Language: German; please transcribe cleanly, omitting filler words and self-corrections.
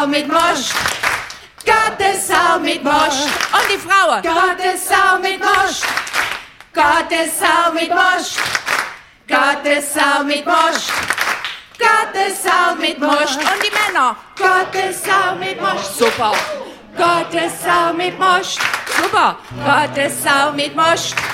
Gottesau mit Most. Gottesau mit Most. Und die Frauen. Gottesau mit Most. Gottesau mit Most. Gottesau mit Most. Gottesau mit Most. Und die Männer. Gottesau mit Most. Super. Gottesau mit Most. Super. Gottesau mit Most.